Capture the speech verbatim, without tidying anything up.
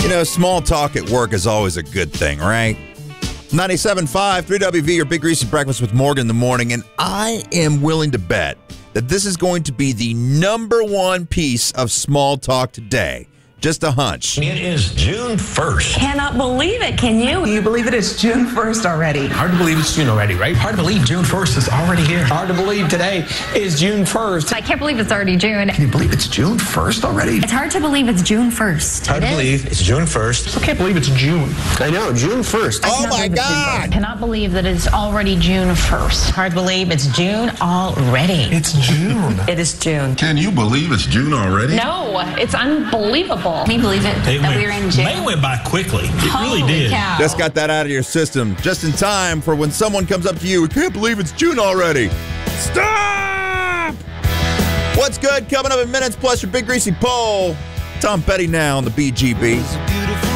You know, small talk at work is always a good thing, right? ninety-seven point five, three W V, your Big Greasy Breakfast with Morgan in the morning, and I am willing to bet that this is going to be the number one piece of small talk today. Just a hunch. It is June first. Cannot believe it, can you? Can you believe it is June first already? Hard to believe it's June already, right? Hard to believe June first is already here. Hard to believe today is June first. I can't believe it's already June. Can you believe it's June first already? It's hard to believe it's June first. Hard to believe it's June first. I can't believe it's June. I know, June first. Oh my God! Cannot believe that it's already June first. Hard to believe it's June already. It's June. It is June. Can you believe it's June already? No, it's unbelievable. Can you believe it, It that went, we're in June? May went by quickly. It Holy really did. cow. Just got that out of your system just in time for when someone comes up to you. I can't believe it's June already. Stop! What's good? Coming up in minutes, plus your Big Greasy Poll. Tom Petty now on the B G B.